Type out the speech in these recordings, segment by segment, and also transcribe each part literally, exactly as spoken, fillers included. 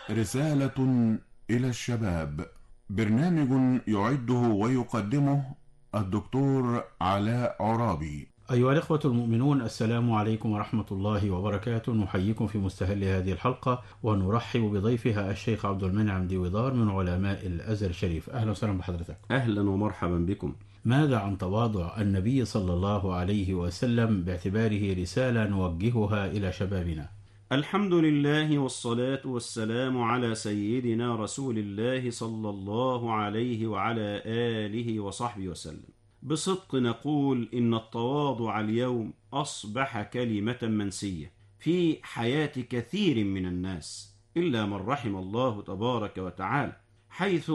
رسالة إلى الشباب. برنامج يعده ويقدمه الدكتور علاء عرابي. أيها الإخوة المؤمنون، السلام عليكم ورحمة الله وبركاته. نحييكم في مستهل هذه الحلقة ونرحب بضيفها الشيخ عبد المنعم ديويدار من علماء الأزهر الشريف. أهلا وسهلا بحضرتك. أهلا ومرحبا بكم. ماذا عن تواضع النبي صلى الله عليه وسلم باعتباره رسالة نوجهها إلى شبابنا؟ الحمد لله والصلاة والسلام على سيدنا رسول الله صلى الله عليه وعلى آله وصحبه وسلم. بصدق نقول إن التواضع اليوم أصبح كلمة منسية في حياة كثير من الناس إلا من رحم الله تبارك وتعالى، حيث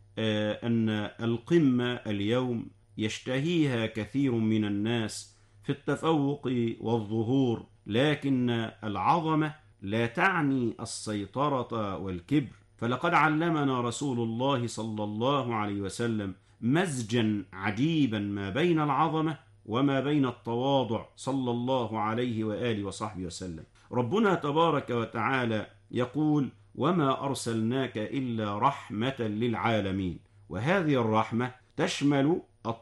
أن القمة اليوم يشتهيها كثير من الناس في التفوق والظهور، لكن العظمة لا تعني السيطرة والكبر. فلقد علمنا رسول الله صلى الله عليه وسلم مزجا عجيبا ما بين العظمة وما بين التواضع صلى الله عليه وآله وصحبه وسلم. ربنا تبارك وتعالى يقول: وما أرسلناك إلا رحمة للعالمين. وهذه الرحمة تشمل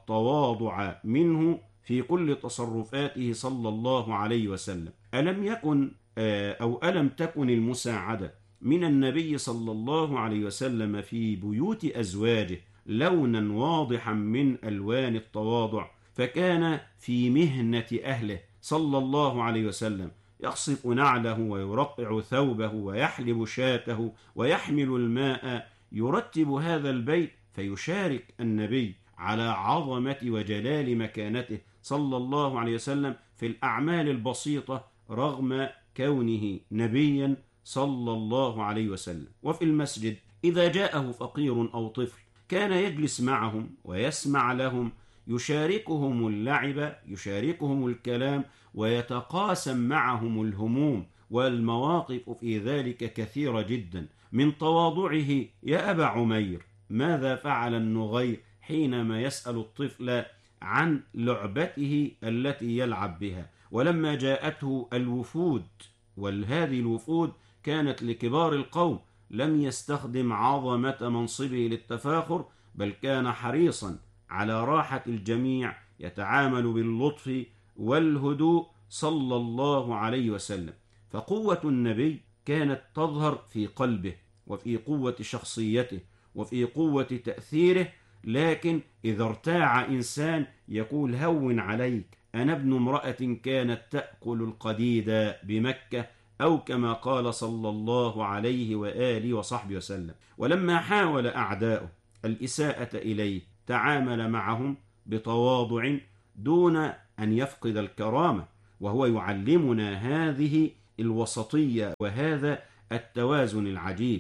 التواضع منه في كل تصرفاته صلى الله عليه وسلم. ألم يكن أو ألم تكن المساعدة من النبي صلى الله عليه وسلم في بيوت أزواجه لونا واضحا من ألوان التواضع، فكان في مهنة أهله صلى الله عليه وسلم يخصف نعله ويرقع ثوبه ويحلب شاته ويحمل الماء، يرتب هذا البيت فيشارك النبي على عظمة وجلال مكانته صلى الله عليه وسلم في الأعمال البسيطة رغم كونه نبيا صلى الله عليه وسلم. وفي المسجد إذا جاءه فقير أو طفل كان يجلس معهم ويسمع لهم، يشاركهم اللعب، يشاركهم الكلام، ويتقاسم معهم الهموم، والمواقف في ذلك كثيرة جدا. من تواضعه: يا أبا عمير، ماذا فعل النغير؟ حينما يسأل الطفل عن لعبته التي يلعب بها. ولما جاءته الوفود، وهذه الوفود كانت لكبار القوم، لم يستخدم عظمة منصبه للتفاخر، بل كان حريصا على راحة الجميع، يتعامل باللطف والهدوء صلى الله عليه وسلم. فقوة النبي كانت تظهر في قلبه وفي قوة شخصيته وفي قوة تأثيره. لكن إذا ارتاع إنسان يقول: هون عليك، أنا ابن امرأة كانت تأكل القديد بمكة، أو كما قال صلى الله عليه وآله وصحبه وسلم. ولما حاول أعداؤه الإساءة إليه تعامل معهم بتواضع دون أن يفقد الكرامة، وهو يعلمنا هذه الوسطية وهذا التوازن العجيب.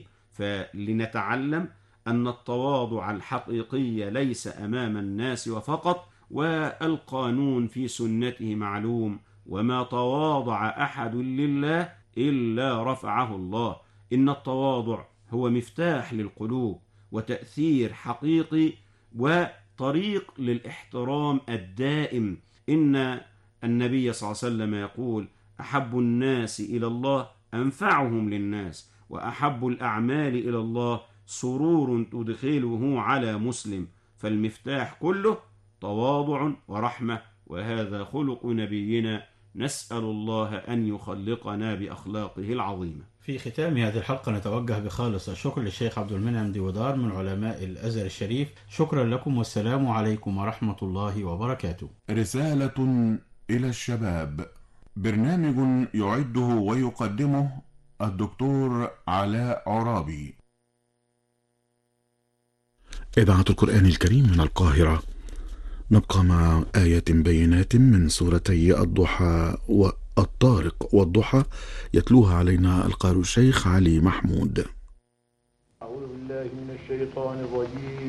فلنتعلم أن التواضع الحقيقي ليس أمام الناس وفقط، والقانون في سنته معلوم: وما تواضع أحد لله إلا رفعه الله. إن التواضع هو مفتاح للقلوب وتأثير حقيقي وطريق للاحترام الدائم. إن النبي صلى الله عليه وسلم يقول: أحب الناس إلى الله أنفعهم للناس، وأحب الأعمال إلى الله سرور تدخله على مسلم. فالمفتاح كله تواضع ورحمة، وهذا خلق نبينا، نسأل الله أن يخلقنا بأخلاقه العظيمة. في ختام هذه الحلقة نتوجه بخالص الشكر للشيخ عبد المنعم ديويدار من علماء الأزهر الشريف. شكرا لكم والسلام عليكم ورحمة الله وبركاته. رسالة إلى الشباب. برنامج يعده ويقدمه الدكتور علاء عرابي. إذاعة القرآن الكريم من القاهرة. نبقى مع آيات بينات من سورتي الضحى والطارق والضحى، يتلوها علينا القارئ الشيخ علي محمود. أعوذ بالله من الشيطان الرجيم.